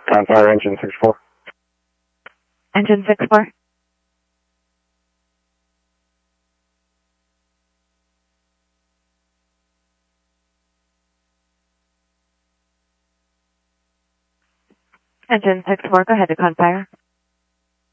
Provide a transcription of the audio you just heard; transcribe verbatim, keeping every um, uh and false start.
Confire engine six four. Engine six four. Engine six four, go ahead to Confire.